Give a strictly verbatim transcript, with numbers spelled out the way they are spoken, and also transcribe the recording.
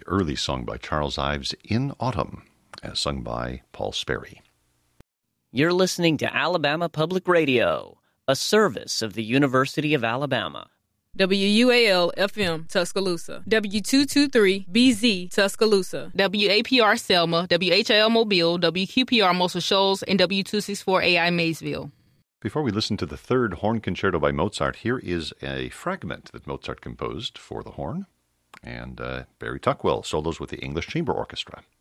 early song by Charles Ives, In Autumn, as sung by Paul Sperry. You're listening to Alabama Public Radio, a service of the University of Alabama. W U A L F M Tuscaloosa, W two twenty-three B Z Tuscaloosa, W A P R Selma, W H I L Mobile, W Q P R Muscle Shoals, and W two sixty-four A I Maysville. Before we listen to the third horn concerto by Mozart, here is a fragment that Mozart composed for the horn, and uh, Barry Tuckwell solos with the English Chamber Orchestra.